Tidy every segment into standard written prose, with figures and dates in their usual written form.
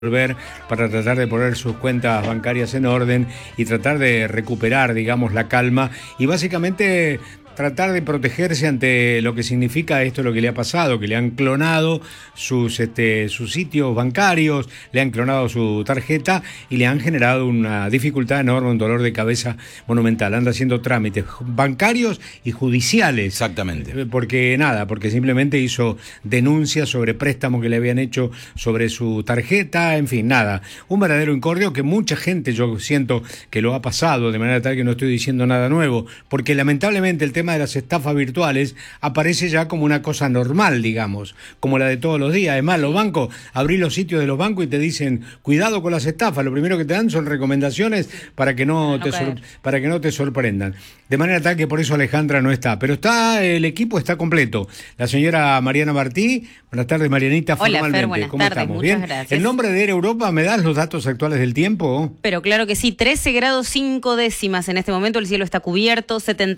volver para tratar de poner sus cuentas bancarias en orden y tratar de recuperar, digamos, la calma y básicamente tratar de protegerse ante lo que significa esto, lo que le ha pasado, que le han clonado sus sitios bancarios, le han clonado su tarjeta y le han generado una dificultad enorme, un dolor de cabeza monumental. Anda haciendo trámites bancarios y judiciales. Exactamente. Porque simplemente hizo denuncias sobre préstamos que le habían hecho sobre su tarjeta, en fin, nada. Un verdadero incordio que mucha gente, yo siento que lo ha pasado, de manera tal que no estoy diciendo nada nuevo, porque lamentablemente el tema de las estafas virtuales aparece ya como una cosa normal, digamos, como la de todos los días. Además, los bancos, abrís los sitios de los bancos y te dicen, cuidado con las estafas. Lo primero que te dan son recomendaciones para que no te sorprendan. De manera tal que por eso Alejandra no está. Pero el equipo está completo. La señora Mariana Martí. Buenas tardes, Marianita. Hola, formalmente. Fer, buenas ¿Cómo tardes? estamos? Muchas ¿Bien? gracias. En nombre de Air Europa, ¿me das los datos actuales del tiempo? Pero claro que sí, 13 grados 5 décimas en este momento, el cielo está cubierto,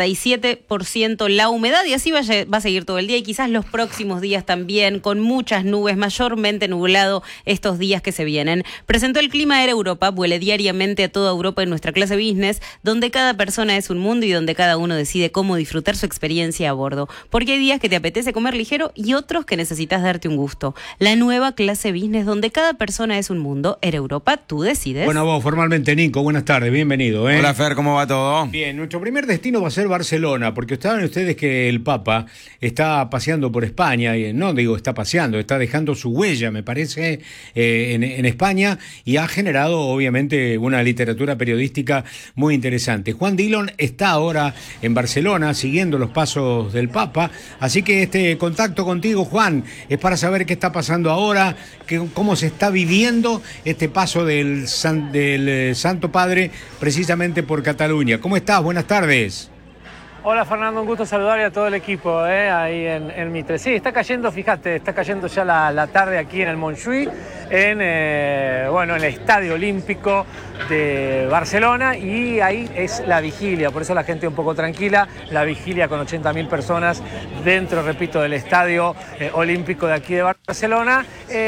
77% la humedad y así va a seguir todo el día y quizás los próximos días también, con muchas nubes, mayormente nublado estos días que se vienen. Presentó el clima Air Europa, vuele diariamente a toda Europa en nuestra clase business, donde cada persona es un mundo y donde cada uno decide cómo disfrutar su experiencia a bordo. Porque hay días que te apetece comer ligero y otros que necesitas darte un gusto. La nueva clase business, donde cada persona es un mundo. Air Europa, tú decides. Bueno, vos, formalmente, Nico, buenas tardes, bienvenido. Hola, Fer, ¿cómo va todo? Bien, nuestro primer destino va a ser Barcelona, porque saben ustedes que el Papa está paseando por España, y no digo está paseando, está dejando su huella, me parece, en España, y ha generado, obviamente, una literatura periodística muy interesante. Juan Dillon está ahora en Barcelona, siguiendo los pasos del Papa, así que este contacto contigo, Juan, es para saber qué está pasando ahora, cómo se está viviendo este paso del Santo Padre precisamente por Cataluña. ¿Cómo estás? Buenas tardes. Hola Fernando, un gusto saludarle a todo el equipo ahí en Mitre. Sí, está cayendo, fíjate, está cayendo ya la tarde aquí en el Montjuïc, en el Estadio Olímpico de Barcelona, y ahí es la vigilia, por eso la gente un poco tranquila, la vigilia con 80.000 personas dentro, repito, del Estadio Olímpico de aquí de Barcelona.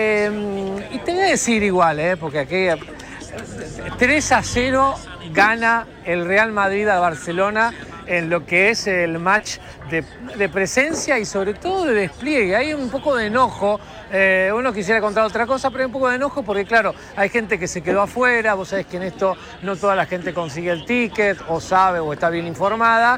Y te voy a decir igual, porque aquí 3-0 gana el Real Madrid a Barcelona en lo que es el match de presencia y sobre todo de despliegue. Hay un poco de enojo, uno quisiera contar otra cosa, pero hay un poco de enojo porque claro, hay gente que se quedó afuera, vos sabés que en esto no toda la gente consigue el ticket, o sabe, o está bien informada,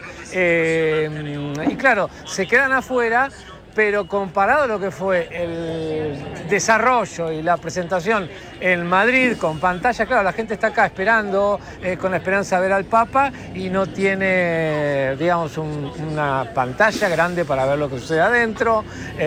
y claro, se quedan afuera. Pero comparado a lo que fue el desarrollo y la presentación en Madrid con pantalla, claro, la gente está acá esperando, con la esperanza de ver al Papa y no tiene, digamos, una pantalla grande para ver lo que sucede adentro,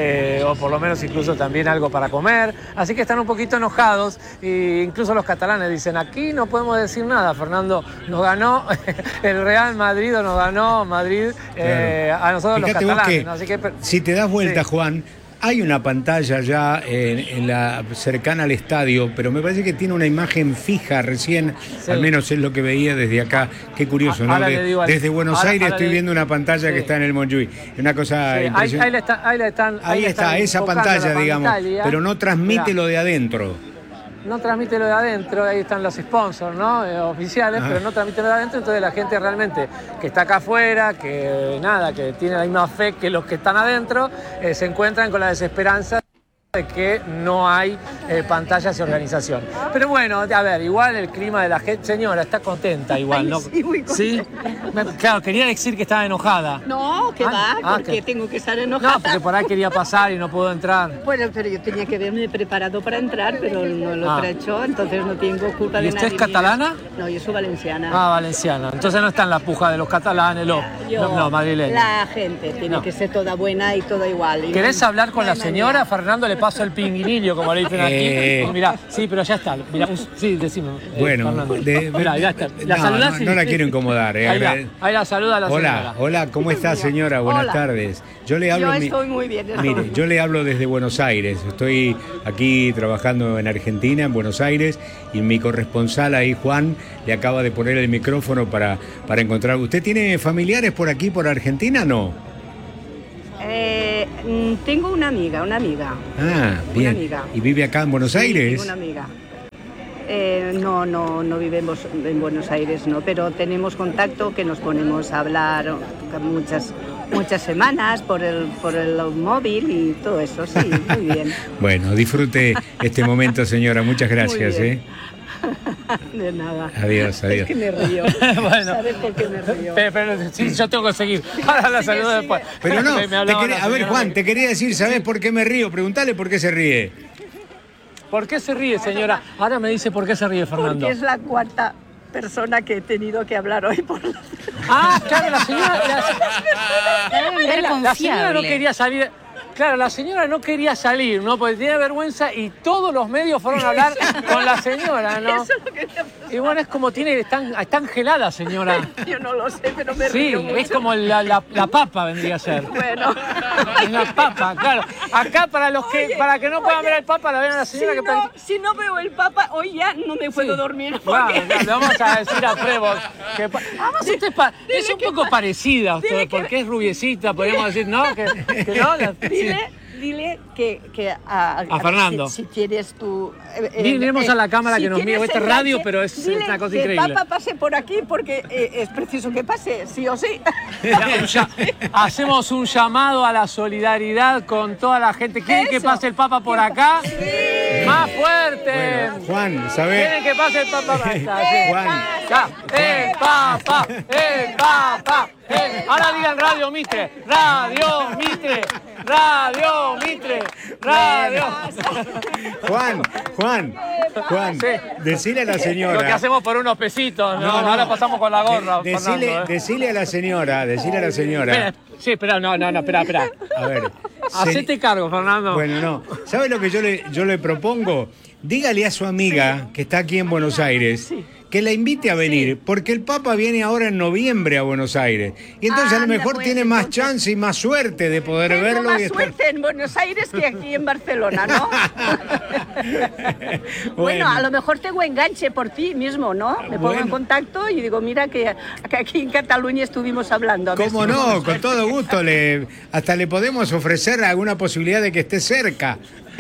o por lo menos incluso también algo para comer. Así que están un poquito enojados, e incluso los catalanes dicen, aquí no podemos decir nada, Fernando, nos ganó el Real Madrid o nos ganó Madrid, claro, a nosotros. Fíjate los catalanes. ¿No? Así que, si te das vuelta, sí, Juan, hay una pantalla ya en la cercana al estadio, pero me parece que tiene una imagen fija recién, sí, al menos es lo que veía desde acá. Qué curioso, ¿no? Desde Buenos Aires estoy viendo una pantalla, sí, que está en el Montjuïc. Una cosa, sí, impresionante. Ahí está esa pantalla, digamos, pero no transmite lo de adentro. No transmite lo de adentro, ahí están los sponsors, ¿no? Oficiales, pero no transmite lo de adentro, entonces la gente realmente que está acá afuera, que tiene la misma fe que los que están adentro, se encuentran con la desesperanza de que no hay pantallas y organización. Pero bueno, a ver, igual el clima de la gente, señora, está contenta igual, ¿no? Sí, muy contenta. ¿Sí? Claro, quería decir que estaba enojada. No, que porque tengo que estar enojada. No, porque por ahí quería pasar y no pudo entrar. Bueno, pero yo tenía que haberme preparado para entrar, pero no lo he hecho, entonces no tengo culpa de nadie. ¿Y usted es catalana? No, yo soy valenciana. Ah, valenciana. Entonces no está en la puja de los catalanes, no, madrileños. La gente tiene que ser toda buena y toda igual. ¿Querés hablar con la señora? Fernando, le paso el pinguinillo, como le dicen aquí. Mirá, sí, pero ya está. Mirá, sí, decime. Bueno, mirá, ya está. La saludás. No la quiero incomodar. Ahí la saluda a la señora. Hola, ¿cómo está, señora? Buenas tardes. Yo estoy muy bien. Mire, yo le hablo desde Buenos Aires. Estoy aquí trabajando en Argentina, en Buenos Aires, y mi corresponsal ahí, Juan, le acaba de poner el micrófono para encontrar. ¿Usted tiene familiares por aquí, por Argentina, no? Tengo una amiga. Ah, bien. Una amiga. ¿Y vive acá en Buenos Aires? Tengo una amiga. No vivimos en Buenos Aires, no, pero tenemos contacto que nos ponemos a hablar muchas semanas por el móvil y todo eso, sí, muy bien. Bueno, disfrute este momento, señora. Muchas gracias. De nada. Adiós. Es que me río. Bueno. ¿Sabes por qué me río? Pero sí, yo tengo que seguir. Ahora la saludo después. Pero no, Me a ver, Juan, te quería decir, ¿sabés por qué me río? Preguntale por qué se ríe. ¿Por qué se ríe, señora? Ahora me dice por qué se ríe, Fernando. Porque es la cuarta persona que he tenido que hablar hoy por la... Claro, la señora no confiable. quería salir. Claro, la señora no quería salir, ¿no? Porque tenía vergüenza y todos los medios fueron a hablar con la señora, ¿no? Eso es lo que me ha pasado. Y bueno, es como está angelada, señora. Yo no lo sé, pero me Sí, río mucho. es como la papa vendría a ser. Bueno. La papa, claro. Acá para que no puedan ver al papa, la ven a la señora Si no veo el Papa, hoy ya no me puedo dormir. Claro, le vamos a decir a Trevor que además usted es un poco parecida a usted, porque es rubiecita, podríamos decir, ¿no? Que no. Dile que a Fernando. Si tienes tu... Miremos a la cámara que nos mira. tienes Esta es el radio, enlace, pero es dile una cosa que increíble. el Papa pase por aquí porque es preciso que pase, sí o sí. Hacemos un llamado a la solidaridad con toda la gente. ¿Quieren que Eso. pase el Papa por acá? Sí. ¡Más fuerte! Bueno, Juan, ¿sabés? ¿Quieren que pase el Papa? Ahí está, sí. Juan. Ya. ¡El Papa! ¡El Papa! Ahora digan Radio Mitre. Radio Mitre. Radio Mitre. Radio. Juan, Sí. decile a la señora. Lo que hacemos por unos pesitos, ¿no? No, no. Ahora pasamos con la gorra, Fernando. Decile a la señora. Espera, sí, espera, no, espera. A ver. Hacete cargo, Fernando. Bueno, no. ¿Sabe lo que yo le propongo? Dígale a su amiga que está aquí en Buenos Aires que la invite a venir, porque el Papa viene ahora en noviembre a Buenos Aires. Y entonces a lo Anda, mejor pues, tiene más entonces- chance y más suerte de poder Tengo verlo. más y estar... suerte en Buenos Aires que aquí en Barcelona, ¿no? Bueno, a lo mejor tengo enganche por ti mismo, ¿no? Me pongo Bueno. en contacto y digo, mira que aquí en Cataluña estuvimos hablando. A ver ¿Cómo si no? podemos- Con todo gusto. Hasta le podemos ofrecer alguna posibilidad de que esté cerca.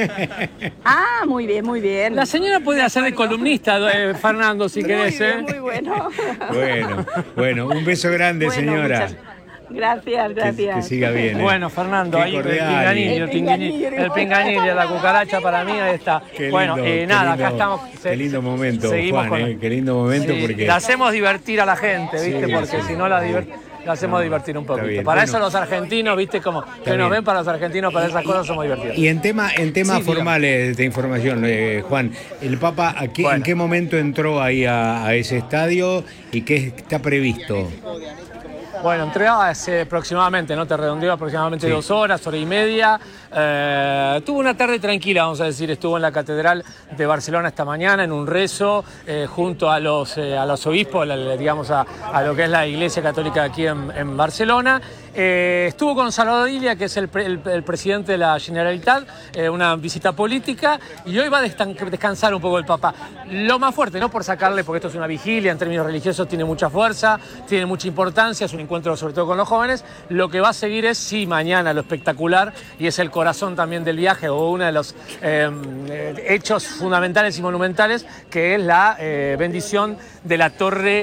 Ah, muy bien, muy bien. La señora puede hacer de columnista, Fernando, si querés, Muy bien, muy bueno. Bueno, un beso grande, Bueno, señora. Gracias. Que siga bien. Bueno, Fernando, Qué ahí el cordial. pinganillo, la cucaracha para mí, ahí está. Qué Bueno, lindo, qué nada, lindo, acá estamos. Qué lindo momento, seguimos Juan, qué lindo momento Sí, porque... la hacemos divertir a la gente, ¿viste? Sí, Porque sí. si no la hacemos divertir un poquito. bien. Para Bueno. eso los argentinos, ¿viste? Como que bien. nos ven para los argentinos, para esas cosas somos divertidos. Y en temas Sí, formales de información, Juan, el Papa, ¿en Bueno. qué momento entró ahí a ese estadio y qué está previsto? Bueno, entré hace aproximadamente, no te redondeo, aproximadamente Sí. 2 horas, hora y media. Tuvo una tarde tranquila, vamos a decir. Estuvo en la Catedral de Barcelona esta mañana en un rezo junto a los obispos, digamos a lo que es la Iglesia Católica aquí en Barcelona. Estuvo con Salvador Illa, que es el presidente de la Generalitat, una visita política, y hoy va a descansar un poco el Papa. Lo más fuerte, no por sacarle, porque esto es una vigilia, en términos religiosos tiene mucha fuerza, tiene mucha importancia, es un encuentro sobre todo con los jóvenes. Lo que va a seguir es, sí, mañana lo espectacular, y es el corazón también del viaje, o uno de los hechos fundamentales y monumentales, que es la bendición de la Torre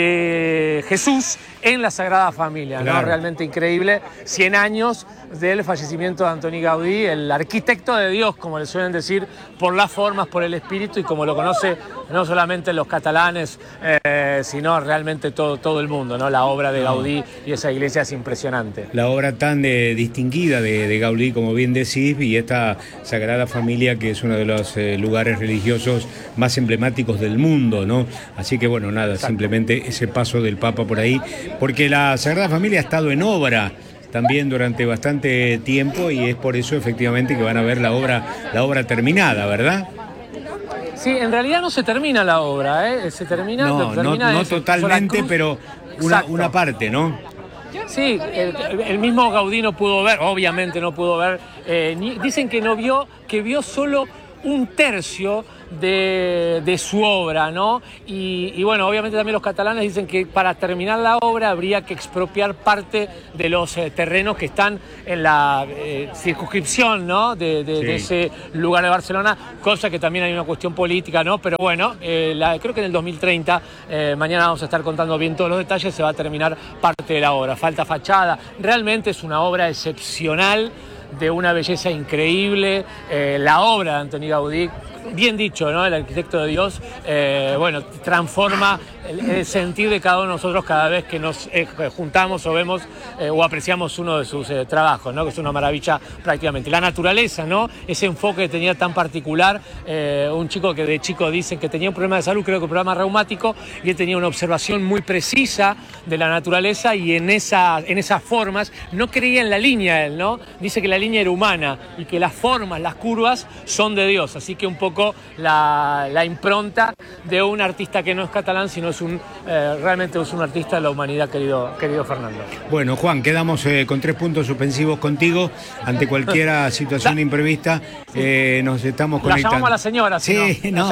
de Jesús en la Sagrada Familia, Claro. ¿no? Realmente increíble. 100 años del fallecimiento de Antoni Gaudí, el arquitecto de Dios, como le suelen decir, por las formas, por el espíritu, y como lo conoce no solamente los catalanes, sino realmente todo el mundo, ¿no? La obra de Gaudí y esa iglesia es impresionante. La obra tan distinguida de Gaudí, como bien decís, y esta Sagrada Familia, que es uno de los lugares religiosos más emblemáticos del mundo, ¿no? Así que bueno, nada, simplemente ese paso del Papa por ahí, porque la Sagrada Familia ha estado en obra también durante bastante tiempo, y es por eso efectivamente que van a ver la obra terminada, ¿verdad? Sí, en realidad no se termina la obra, ¿eh? Se termina, No termina es totalmente, sola cruz. pero Exacto. una parte, ¿no? Sí, el mismo Gaudí no pudo ver, obviamente no pudo ver. Dicen que no vio, que vio solo un tercio de su obra, ¿no? Y bueno, obviamente también los catalanes dicen que para terminar la obra habría que expropiar parte de los terrenos que están en la circunscripción, ¿no? de ese lugar de Barcelona, cosa que también hay una cuestión política, ¿no? Pero bueno, creo que en el 2030, mañana vamos a estar contando bien todos los detalles, se va a terminar parte de la obra. Falta fachada, realmente es una obra excepcional, de una belleza increíble, la obra de Antoni Gaudí, bien dicho, ¿no? El arquitecto de Dios, bueno, transforma el sentir de cada uno de nosotros cada vez que nos juntamos o vemos o apreciamos uno de sus trabajos, ¿no? Que es una maravilla prácticamente. La naturaleza, ¿no? Ese enfoque que tenía tan particular, un chico que de chico dicen que tenía un problema de salud, creo que un problema reumático, y él tenía una observación muy precisa de la naturaleza y en esas formas, no creía en la línea él, ¿no? Dice que la línea era humana y que las formas, las curvas son de Dios, así que un poco la impronta de un artista que no es catalán, sino es realmente es un artista de la humanidad, querido Fernando. Bueno, Juan, quedamos con 3 puntos suspensivos contigo ante cualquier situación imprevista. Nos estamos conectando. La llamamos a la señora, sí, no.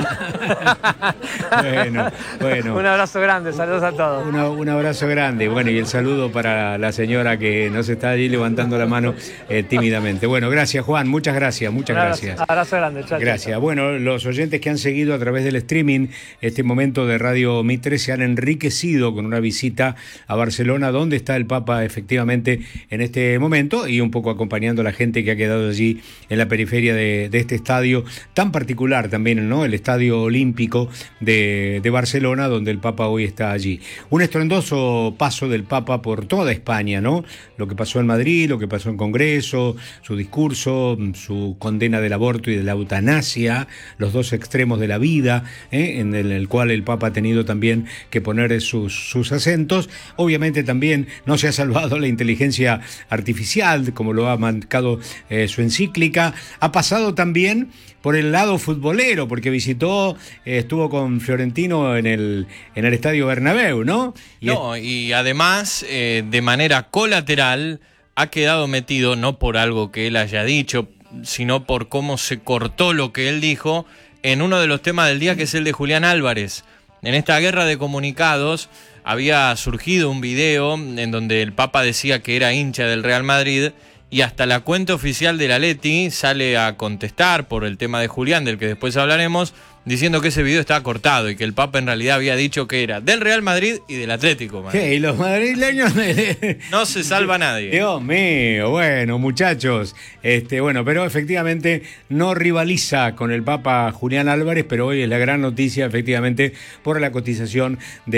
Bueno. Un abrazo grande, saludos a todos. Un abrazo grande. Bueno, y el saludo para la señora que nos está allí levantando la mano tímidamente. Bueno, gracias, Juan, muchas gracias. Abrazo grande, chao. Gracias. Bueno, los oyentes que han seguido a través del streaming este momento de Radio Mitre se han enriquecido con una visita a Barcelona, donde está el Papa efectivamente en este momento, y un poco acompañando a la gente que ha quedado allí en la periferia de este estadio tan particular también, ¿no? El Estadio Olímpico de Barcelona, donde el Papa hoy está allí. Un estruendoso paso del Papa por toda España, ¿no? Lo que pasó en Madrid, lo que pasó en Congreso, su discurso, su condena del aborto y de la eutanasia, los dos extremos de la vida, en el cual el Papa ha tenido también que poner sus acentos. Obviamente también no se ha salvado la inteligencia artificial, como lo ha marcado su encíclica. Ha pasado también por el lado futbolero, porque estuvo con Florentino en el Estadio Bernabéu, ¿no? Y además, de manera colateral, ha quedado metido, no por algo que él haya dicho, sino por cómo se cortó lo que él dijo en uno de los temas del día, que es el de Julián Álvarez. En esta guerra de comunicados había surgido un video en donde el Papa decía que era hincha del Real Madrid, y hasta la cuenta oficial del Atleti sale a contestar por el tema de Julián, del que después hablaremos, diciendo que ese video estaba cortado y que el Papa en realidad había dicho que era del Real Madrid y del Atlético Madrid. ¿Qué? ¿Y los madrileños? No se salva nadie. Dios mío, bueno, muchachos, pero efectivamente no rivaliza con el Papa Julián Álvarez, pero hoy es la gran noticia, efectivamente, por la cotización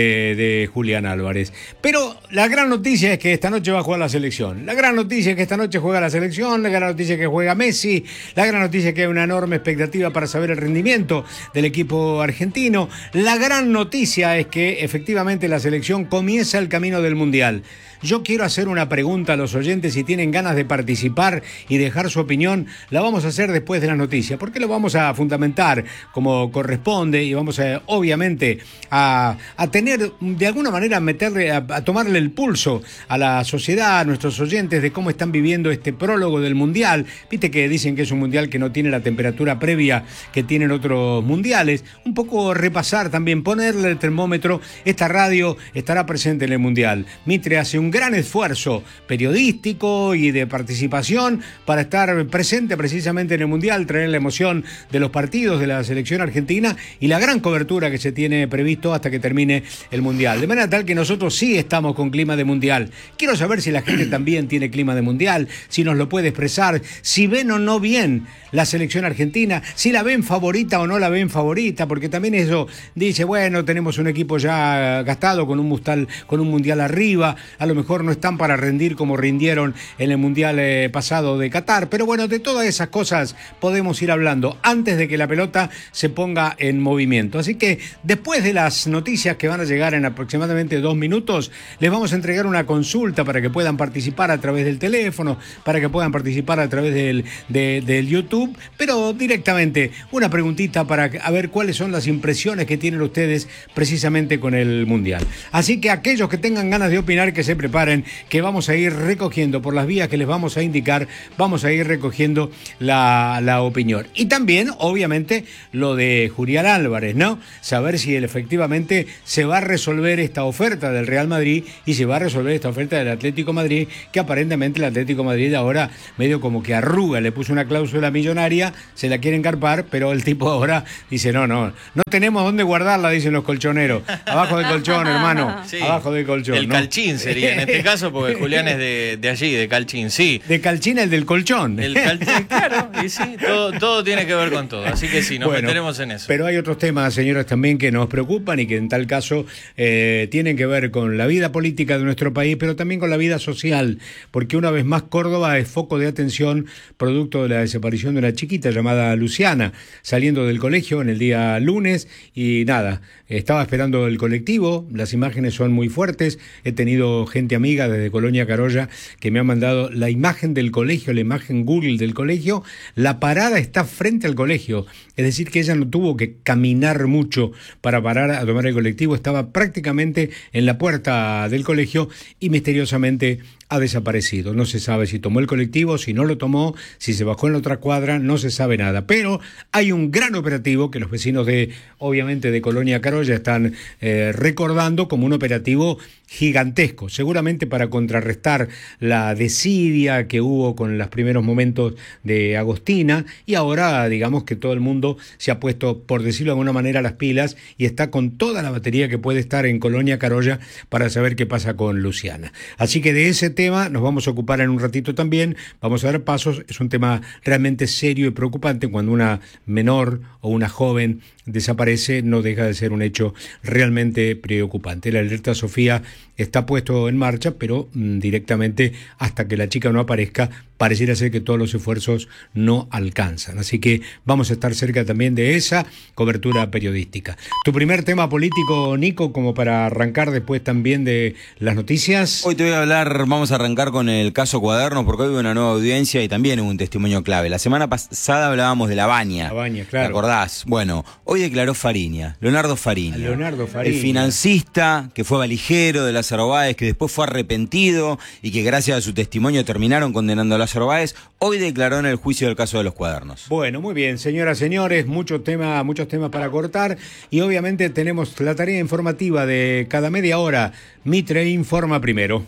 de Julián Álvarez. Pero la gran noticia es que esta noche va a jugar la selección. La gran noticia es que esta noche juega la selección, la gran noticia es que juega Messi, la gran noticia es que hay una enorme expectativa para saber el rendimiento del equipo argentino. La gran noticia es que efectivamente la selección comienza el camino del Mundial. Yo quiero hacer una pregunta a los oyentes, si tienen ganas de participar y dejar su opinión, la vamos a hacer después de las noticias, porque lo vamos a fundamentar como corresponde y vamos a, obviamente, a tener, de alguna manera, a tomarle el pulso a la sociedad, a nuestros oyentes, de cómo están viviendo este prólogo del Mundial. Viste que dicen que es un Mundial que no tiene la temperatura previa que tienen otros mundiales. Un poco repasar también, ponerle el termómetro. Esta radio estará presente en el Mundial. Mitre hace un gran esfuerzo periodístico y de participación para estar presente precisamente en el Mundial, traer la emoción de los partidos de la selección argentina y la gran cobertura que se tiene previsto hasta que termine el Mundial. De manera tal que nosotros sí estamos con clima de Mundial. Quiero saber si la gente también tiene clima de Mundial, si nos lo puede expresar, si ven o no bien la selección argentina, si la ven favorita o no la ven favorita, porque también eso dice, bueno, tenemos un equipo ya gastado con un Mundial arriba, a lo mejor no están para rendir como rindieron en el Mundial pasado de Qatar, pero bueno, de todas esas cosas podemos ir hablando antes de que la pelota se ponga en movimiento. Así que después de las noticias que van a llegar en aproximadamente 2 minutos, les vamos a entregar una consulta para que puedan participar a través del teléfono, para que puedan participar a través del YouTube, pero directamente una preguntita para a ver cuáles son las impresiones que tienen ustedes precisamente con el Mundial. Así que aquellos que tengan ganas de opinar, que se preparen, que vamos a ir recogiendo por las vías que les vamos a indicar, vamos a ir recogiendo la opinión. Y también, obviamente, lo de Julián Álvarez, ¿no? Saber si efectivamente se va a resolver esta oferta del Real Madrid y se va a resolver esta oferta del Atlético Madrid, que aparentemente el Atlético Madrid ahora medio como que arruga, le puso una cláusula millonaria, se la quiere encarpar, pero el tipo ahora dice, no tenemos dónde guardarla, dicen los colchoneros. Abajo del colchón, hermano, sí, abajo del colchón. El Calchín sería en este caso, porque Julián es de allí, de Calchín, sí. De Calchín, el del colchón. El Calchín, claro, y sí, todo tiene que ver con todo, así que sí, nos meteremos en eso. Pero hay otros temas, señoras, también que nos preocupan y que en tal caso tienen que ver con la vida política de nuestro país, pero también con la vida social, porque una vez más Córdoba es foco de atención producto de la desaparición de una chiquita llamada Luciana, saliendo del colegio en el día lunes y nada, estaba esperando el colectivo, las imágenes son muy fuertes, he tenido gente amiga desde Colonia Carolla que me ha mandado la imagen del colegio, la imagen Google del colegio, la parada está frente al colegio, es decir que ella no tuvo que caminar mucho para parar a tomar el colectivo, estaba prácticamente en la puerta del colegio y misteriosamente ha desaparecido. No se sabe si tomó el colectivo, si no lo tomó, si se bajó en la otra cuadra, no se sabe nada. Pero hay un gran operativo que los vecinos obviamente de Colonia Carolla están recordando como un operativo gigantesco, seguramente para contrarrestar la desidia que hubo con los primeros momentos de Agostina, y ahora digamos que todo el mundo se ha puesto, por decirlo de alguna manera, las pilas y está con toda la batería que puede estar en Colonia Carolla para saber qué pasa con Luciana. Así que de ese tema nos vamos a ocupar en un ratito también, vamos a dar pasos, es un tema realmente serio y preocupante cuando una menor o una joven desaparece, no deja de ser un hecho realmente preocupante. La alerta Sofía está puesto en marcha, pero directamente hasta que la chica no aparezca, pareciera ser que todos los esfuerzos no alcanzan. Así que vamos a estar cerca también de esa cobertura periodística. Tu primer tema político, Nico, como para arrancar después también de las noticias. Hoy te voy a hablar, vamos a arrancar con el caso Cuadernos, porque hoy hubo una nueva audiencia y también hubo un testimonio clave. La semana pasada hablábamos de La Baña. La Baña, claro. ¿Te acordás? Bueno, hoy declaró Fariña, Leonardo Fariña. El financista que fue valijero de Lázaro Báez, que después fue arrepentido y que gracias a su testimonio terminaron condenando a Lázaro Báez, hoy declaró en el juicio del caso de los Cuadernos. Bueno, muy bien, señoras, señores, muchos temas para cortar y obviamente tenemos la tarea informativa de cada media hora. Mitre informa primero.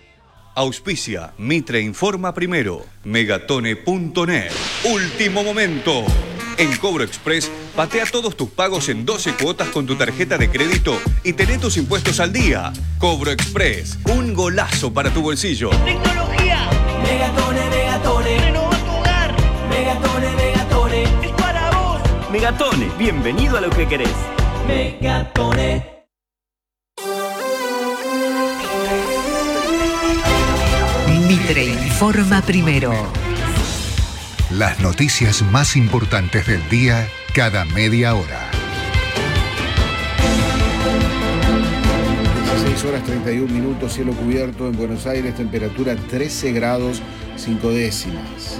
Auspicia Mitre informa primero. Megatone.net. Último momento. En Cobro Express, patea todos tus pagos en 12 cuotas con tu tarjeta de crédito y tené tus impuestos al día. Cobro Express, un golazo para tu bolsillo. Tecnología. Megatone. Renova tu hogar. Megatone. Es para vos. Megatone, bienvenido a lo que querés. Megatone. Mitre informa primero. Las noticias más importantes del día cada media hora. 16 horas 31 minutos, cielo cubierto en Buenos Aires, temperatura 13 grados 5 décimas.